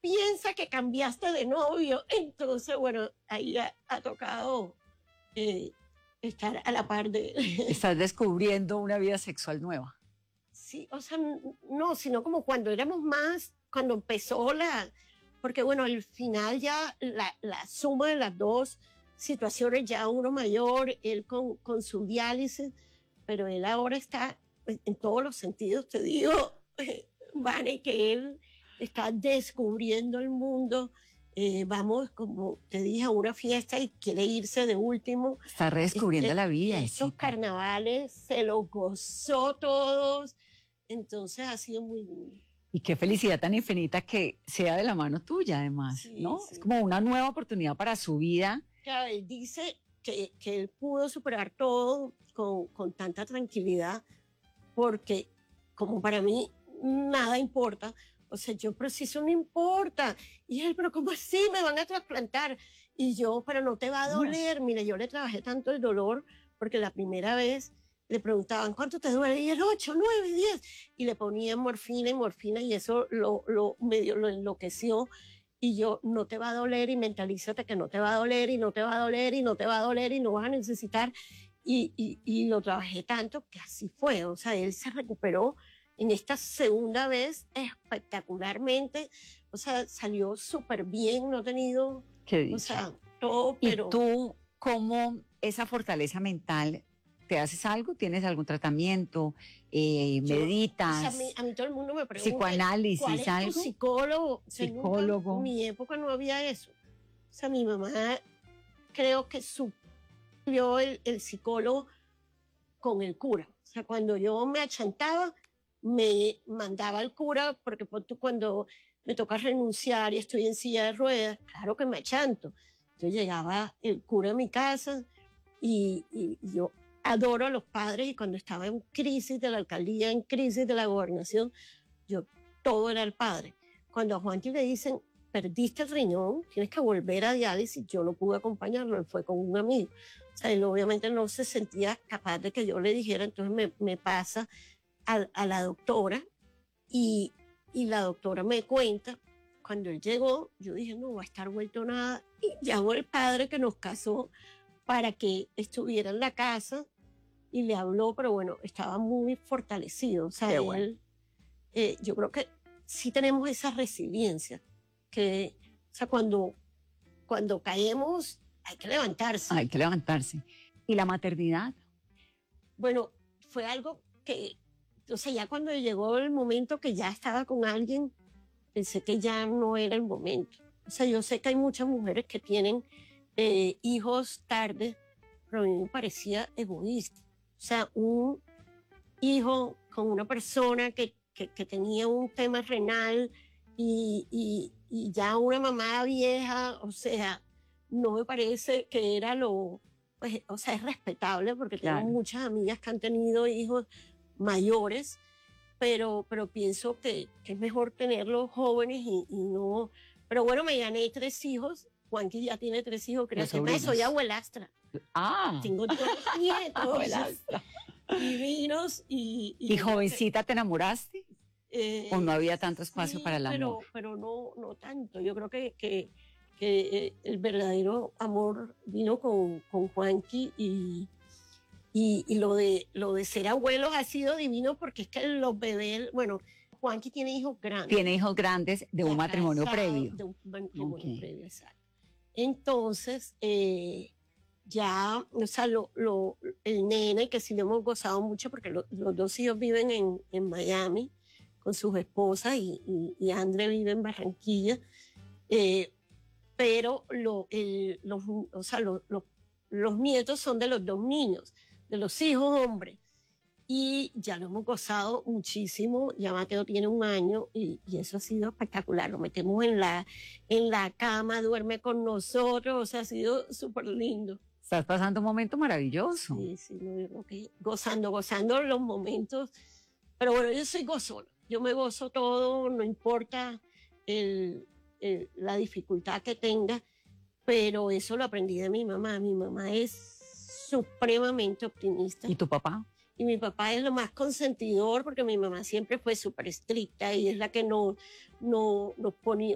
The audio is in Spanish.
piensa que cambiaste de novio. Entonces, bueno, ahí ha tocado estar a la par de... Estás descubriendo una vida sexual nueva. Sí, o sea, no, sino como cuando éramos más, cuando empezó porque bueno, al final ya la suma de las dos situaciones, ya uno mayor, él con su diálisis, pero él ahora está en todos los sentidos, te digo, Vane, que él está descubriendo el mundo. Vamos, como te dije, a una fiesta y quiere irse de último. Está redescubriendo la vida. Estos carnavales se los gozó todos, entonces ha sido muy lindo. Y qué felicidad tan infinita que sea de la mano tuya, además, Sí, ¿no? sí. Es como una nueva oportunidad para su vida. Claro, él dice que él pudo superar todo con tanta tranquilidad, porque como para mí nada importa, o sea, yo, pero si eso no importa. Y él, pero ¿cómo así? Me van a trasplantar. Y yo, pero no te va a doler. Mire, yo le trabajé tanto el dolor, porque la primera vez le preguntaban, ¿cuánto te duele? Y él, 8, 9, 10. Y le ponían morfina y morfina, y eso medio lo enloqueció. Y yo, no te va a doler, y mentalízate que no te va a doler, y no te va a doler, y no te va a doler, y no vas a necesitar. Y lo trabajé tanto que así fue. O sea, él se recuperó en esta segunda vez espectacularmente. O sea, salió súper bien, no ha tenido, Qué dicha. o sea, todo, pero... ¿Y tú, cómo esa fortaleza mental, te haces algo? ¿Tienes algún tratamiento? ¿Meditas? O sea, a mí todo el mundo me pregunta, ¿Psicoanálisis, ¿cuál es algo? tu psicólogo? O sea, Psicólogo. En mi época no había eso. O sea, mi mamá creo que suplió el psicólogo con el cura. O sea, cuando yo me achantaba, me mandaba al cura, porque cuando me toca renunciar y estoy en silla de ruedas, claro que me achanto. Yo llegaba el cura a mi casa y yo adoro a los padres, y cuando estaba en crisis de la alcaldía, en crisis de la gobernación, yo todo era el padre. Cuando a Juanchi le dicen, perdiste el riñón, tienes que volver a diálisis, yo no pude acompañarlo, él fue con un amigo. O sea, él obviamente no se sentía capaz de que yo le dijera, entonces me pasa a la doctora, y la doctora me cuenta, cuando él llegó, yo dije, no va a estar vuelto nada, y llamó el padre que nos casó para que estuviera en la casa, y le habló, pero bueno, estaba muy fortalecido. O sea, Qué bueno. yo creo que sí tenemos esa resiliencia, que, o sea, cuando caemos, hay que levantarse. Hay que levantarse. ¿Y la maternidad? Bueno, fue algo que, o sea, ya cuando llegó el momento que ya estaba con alguien, pensé que ya no era el momento. O sea, yo sé que hay muchas mujeres que tienen hijos tarde, pero a mí me parecía egoísta. O sea, un hijo con una persona que tenía un tema renal y ya una mamá vieja, o sea, no me parece que era pues, o sea, es respetable, porque Claro. tengo muchas amigas que han tenido hijos mayores, pero pienso que es mejor tenerlos jóvenes y no... Pero bueno, me gané 3 hijos. Juanqui ya tiene 3 hijos, gracias. Soy abuelastra. Ah. Tengo 2 nietos. Abuelastra. Divinos. ¿Y jovencita te enamoraste? ¿O no había tanto espacio sí, para el amor? Pero no tanto. Yo creo que el verdadero amor vino con Juanqui, y lo de ser abuelos ha sido divino, porque es que los bebés, bueno, Juanqui tiene hijos grandes. Tiene hijos grandes de un matrimonio previo. De un matrimonio previo, exacto. Entonces, ya, o sea, el nene, que sí lo hemos gozado mucho, porque los 2 hijos viven en Miami con sus esposas, y André vive en Barranquilla, pero los nietos son de los 2 niños, de los hijos hombres, y ya lo hemos gozado muchísimo. Ya Mateo tiene 1 año, y eso ha sido espectacular. Lo metemos en la cama, duerme con nosotros, o sea, ha sido súper lindo. Estás pasando un momento maravilloso. Sí, yo creo que gozando los momentos. Pero bueno, yo soy gozona, yo me gozo todo, no importa la dificultad que tenga, pero eso lo aprendí de mi mamá. Mi mamá es supremamente optimista. ¿Y tu papá? Y mi papá es lo más consentidor, porque mi mamá siempre fue súper estricta, y es la que nos ponía,